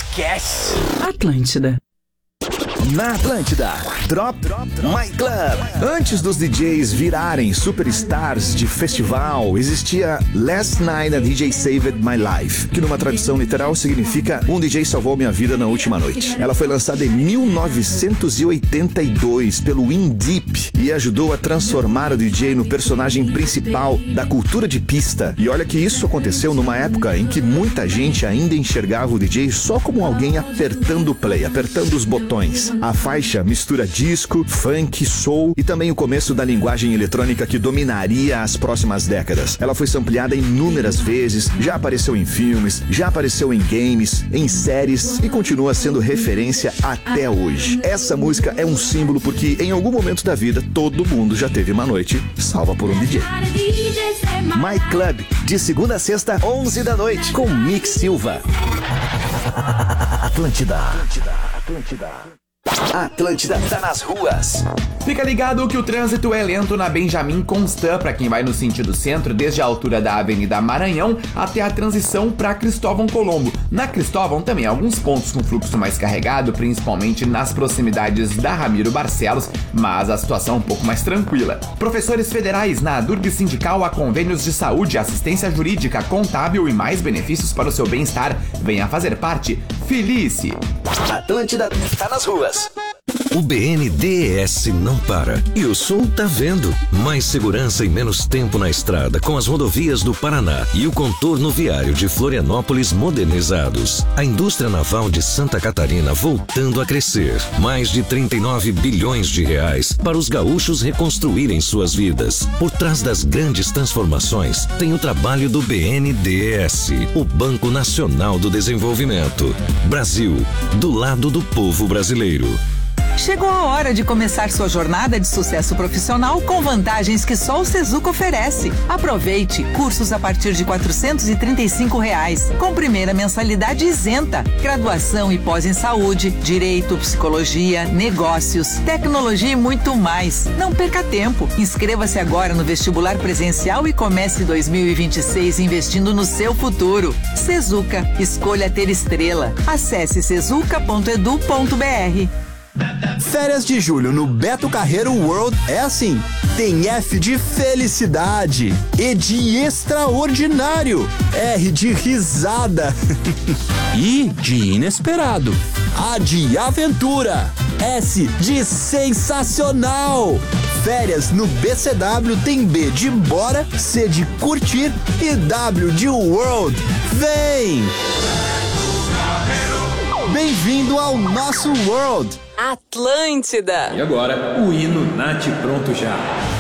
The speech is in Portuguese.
Esquece. Atlântida. Na Atlântida, Drop My Club. Antes dos DJs virarem superstars de festival, existia Last Night a DJ Saved My Life, que numa tradução literal significa um DJ salvou minha vida na última noite. Ela foi lançada em 1982 pelo In Deep e ajudou a transformar o DJ no personagem principal da cultura de pista. E olha que isso aconteceu numa época em que muita gente ainda enxergava o DJ só como alguém apertando o play, apertando os botões. A faixa mistura disco, funk, soul e também o começo da linguagem eletrônica que dominaria as próximas décadas. Ela foi sampleada inúmeras vezes, já apareceu em filmes, já apareceu em games, em séries e continua sendo referência até hoje. Essa música é um símbolo porque em algum momento da vida todo mundo já teve uma noite salva por um DJ. My Club, de segunda a sexta, 11 da noite, com Mick Silva. Atlântida. Atlântida tá nas ruas. Fica ligado que o trânsito é lento na Benjamin Constant para quem vai no sentido centro, desde a altura da Avenida Maranhão até a transição para Cristóvão Colombo. Na Cristóvão também alguns pontos com fluxo mais carregado, principalmente nas proximidades da Ramiro Barcelos, mas a situação um pouco mais tranquila. Professores federais na Durg Sindical há convênios de saúde, assistência jurídica, contábil e mais benefícios para o seu bem-estar. Venha fazer parte. Felice. Atlântida tá nas ruas. O BNDES não para e o Sul tá vendo. Mais segurança e menos tempo na estrada com as rodovias do Paraná e o contorno viário de Florianópolis modernizados. A indústria naval de Santa Catarina voltando a crescer. Mais de 39 bilhões de reais para os gaúchos reconstruírem suas vidas. Por trás das grandes transformações tem o trabalho do BNDES, o Banco Nacional do Desenvolvimento. Brasil, do lado do povo brasileiro. Chegou a hora de começar sua jornada de sucesso profissional com vantagens que só o Sezuca oferece. Aproveite cursos a partir de R$435, com primeira mensalidade isenta. Graduação e pós em saúde, direito, psicologia, negócios, tecnologia e muito mais. Não perca tempo. Inscreva-se agora no vestibular presencial e comece 2026 investindo no seu futuro. Sezuca, escolha ter estrela. Acesse sezuca.edu.br. Férias de julho no Beto Carreiro World é assim. Tem F de felicidade, E de extraordinário, R de risada, I de inesperado, A de aventura, S de sensacional. Férias no BCW tem B de bora, C de curtir e W de world. Vem! Bem-vindo ao nosso world. Atlântida. E agora, o hino Nath Pronto Já.